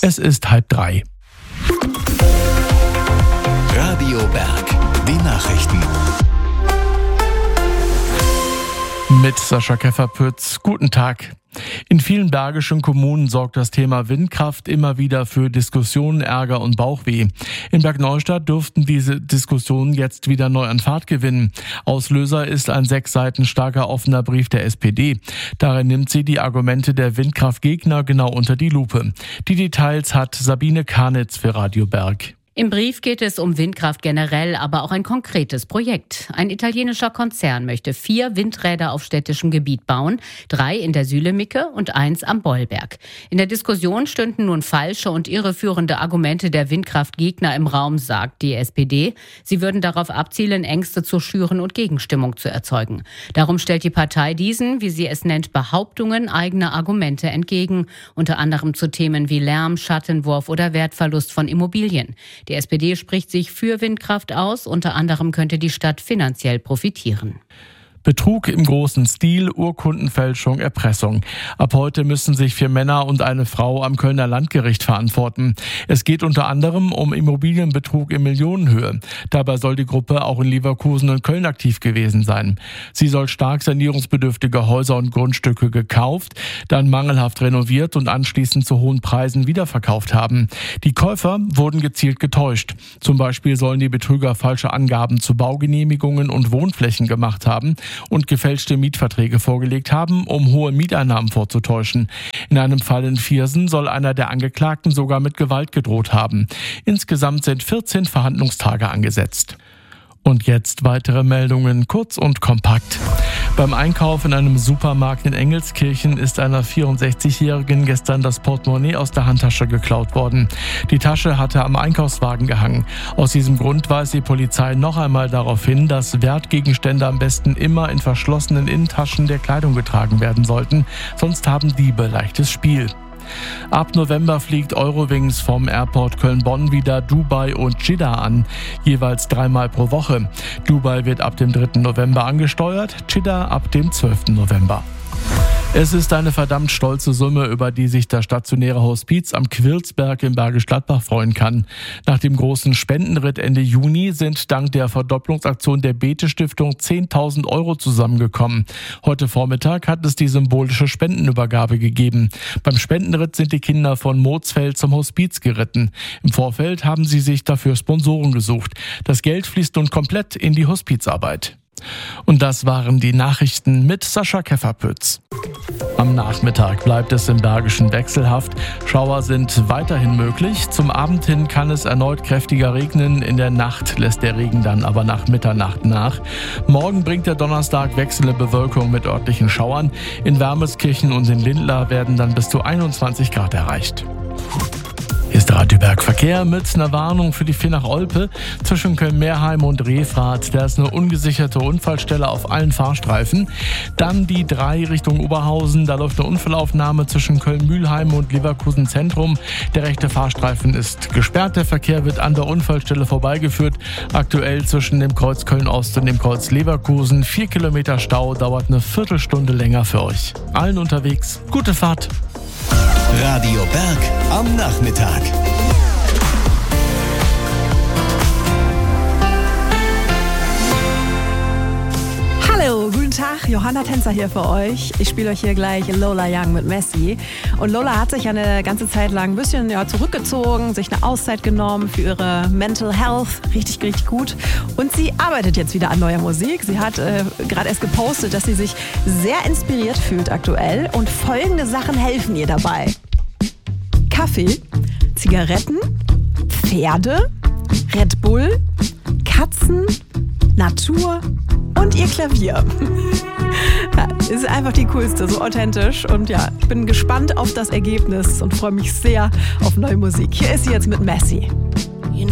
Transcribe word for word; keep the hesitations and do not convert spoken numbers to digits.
Es ist halb drei. Radio Berg, die Nachrichten. Mit Sascha Kefferpütz. Guten Tag. In vielen bergischen Kommunen sorgt das Thema Windkraft immer wieder für Diskussionen, Ärger und Bauchweh. In Bergneustadt dürften diese Diskussionen jetzt wieder neu an Fahrt gewinnen. Auslöser ist ein sechs Seiten starker offener Brief der S P D. Darin nimmt sie die Argumente der Windkraftgegner genau unter die Lupe. Die Details hat Sabine Karnitz für Radio Berg. Im Brief geht es um Windkraft generell, aber auch ein konkretes Projekt. Ein italienischer Konzern möchte vier Windräder auf städtischem Gebiet bauen, drei in der Sülemicke und eins am Bollberg. In der Diskussion stünden nun falsche und irreführende Argumente der Windkraftgegner im Raum, sagt die S P D. Sie würden darauf abzielen, Ängste zu schüren und Gegenstimmung zu erzeugen. Darum stellt die Partei diesen, wie sie es nennt, Behauptungen eigener Argumente entgegen, unter anderem zu Themen wie Lärm, Schattenwurf oder Wertverlust von Immobilien. Die S P D spricht sich für Windkraft aus. Unter anderem könnte die Stadt finanziell profitieren. Betrug im großen Stil, Urkundenfälschung, Erpressung. Ab heute müssen sich vier Männer und eine Frau am Kölner Landgericht verantworten. Es geht unter anderem um Immobilienbetrug in Millionenhöhe. Dabei soll die Gruppe auch in Leverkusen und Köln aktiv gewesen sein. Sie soll stark sanierungsbedürftige Häuser und Grundstücke gekauft, dann mangelhaft renoviert und anschließend zu hohen Preisen wiederverkauft haben. Die Käufer wurden gezielt getäuscht. Zum Beispiel sollen die Betrüger falsche Angaben zu Baugenehmigungen und Wohnflächen gemacht haben und gefälschte Mietverträge vorgelegt haben, um hohe Mieteinnahmen vorzutäuschen. In einem Fall in Viersen soll einer der Angeklagten sogar mit Gewalt gedroht haben. Insgesamt sind vierzehn Verhandlungstage angesetzt. Und jetzt weitere Meldungen, kurz und kompakt. Beim Einkauf in einem Supermarkt in Engelskirchen ist einer vierundsechzigjährigen gestern das Portemonnaie aus der Handtasche geklaut worden. Die Tasche hatte am Einkaufswagen gehangen. Aus diesem Grund weist die Polizei noch einmal darauf hin, dass Wertgegenstände am besten immer in verschlossenen Innentaschen der Kleidung getragen werden sollten, sonst haben Diebe leichtes Spiel. Ab November fliegt Eurowings vom Airport Köln-Bonn wieder Dubai und Jeddah an, jeweils dreimal pro Woche. Dubai wird ab dem dritten November angesteuert, Jeddah ab dem zwölften November. Es ist eine verdammt stolze Summe, über die sich das stationäre Hospiz am Quirlsberg in Bergisch Gladbach freuen kann. Nach dem großen Spendenritt Ende Juni sind dank der Verdopplungsaktion der Bete-Stiftung zehntausend Euro zusammengekommen. Heute Vormittag hat es die symbolische Spendenübergabe gegeben. Beim Spendenritt sind die Kinder von Moosfeld zum Hospiz geritten. Im Vorfeld haben sie sich dafür Sponsoren gesucht. Das Geld fließt nun komplett in die Hospizarbeit. Und das waren die Nachrichten mit Sascha Kefferpütz. Am Nachmittag bleibt es im Bergischen wechselhaft. Schauer sind weiterhin möglich. Zum Abend hin kann es erneut kräftiger regnen. In der Nacht lässt der Regen dann aber nach Mitternacht nach. Morgen bringt der Donnerstag wechselnde Bewölkung mit örtlichen Schauern. In Wermeskirchen und in Lindlar werden dann bis zu einundzwanzig Grad erreicht. Hier ist Radio Berg Verkehr mit einer Warnung für die vier nach Olpe zwischen Köln-Meerheim und Refrath. Da ist eine ungesicherte Unfallstelle auf allen Fahrstreifen. Dann die drei Richtung Oberhausen. Da läuft eine Unfallaufnahme zwischen Köln-Mühlheim und Leverkusen Zentrum. Der rechte Fahrstreifen ist gesperrt. Der Verkehr wird an der Unfallstelle vorbeigeführt. Aktuell zwischen dem Kreuz Köln-Ost und dem Kreuz Leverkusen. Vier Kilometer Stau, dauert eine Viertelstunde länger für euch. Allen unterwegs, gute Fahrt. Radio Berg am Nachmittag. Hallo, guten Tag, Johanna Tänzer hier für euch. Ich spiele euch hier gleich Lola Young mit Messi. Und Lola hat sich eine ganze Zeit lang ein bisschen ja, zurückgezogen, sich eine Auszeit genommen für ihre Mental Health. Richtig, richtig gut. Und sie arbeitet jetzt wieder an neuer Musik. Sie hat äh, gerade erst gepostet, dass sie sich sehr inspiriert fühlt aktuell. Und folgende Sachen helfen ihr dabei. Kaffee, Zigaretten, Pferde, Red Bull, Katzen, Natur und ihr Klavier. Ja, ist einfach die coolste, so authentisch. Und ja, ich bin gespannt auf das Ergebnis und freue mich sehr auf neue Musik. Hier ist sie jetzt mit Messi.